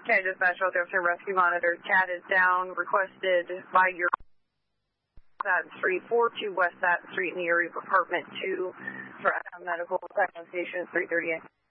Okay, dispatch, out there for rescue monitor. Cat is down, requested by your Satin Street, 42 West Satin Street in the area of apartment 2 for medical diagnosis 338.